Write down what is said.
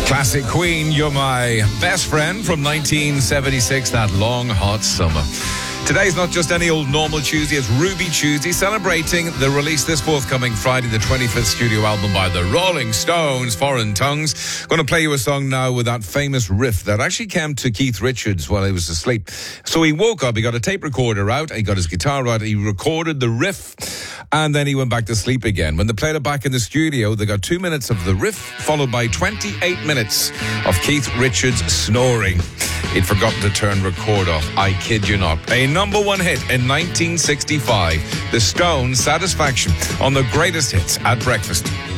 Classic Queen, You're My Best Friend from 1976, that long, hot summer. Today's not just any old normal Tuesday, it's Ruby Tuesday, celebrating the release this forthcoming Friday, the 25th studio album by the Rolling Stones, Foreign Tongues. Going to play you a song now with that famous riff that actually came to Keith Richards while he was asleep. So he woke up, he got a tape recorder out, he got his guitar out, he recorded the riff, and then he went back to sleep again. When they played it back in the studio, they got 2 minutes of the riff, followed by 28 minutes of Keith Richards snoring. He'd forgotten to turn record off. I kid you not. A number one hit in 1965. The Stones' Satisfaction on the greatest hits at breakfast.